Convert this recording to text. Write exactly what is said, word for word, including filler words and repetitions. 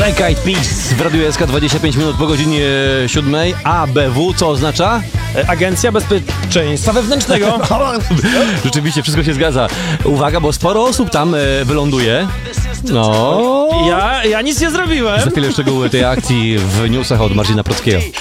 Black Eyed Peas w Radiu S K dwadzieścia pięć minut po godzinie siódmej. A B W co oznacza? Agencja Bezpieczeństwa Wewnętrznego. Rzeczywiście, wszystko się zgadza. Uwaga, bo sporo osób tam e, wyląduje. No. Ja, ja nic nie zrobiłem. Za chwilę szczegóły tej akcji w newsach od Marcina Prockiego.